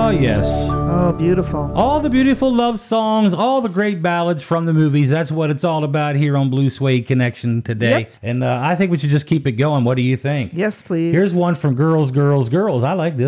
Oh, yes. Oh, beautiful. All the beautiful love songs, all the great ballads from the movies. That's what it's all about here on Blue Suede Connection today. Yep. And I think we should just keep it going. What do you think? Yes, please. Here's one from Girls, Girls, Girls. I like this.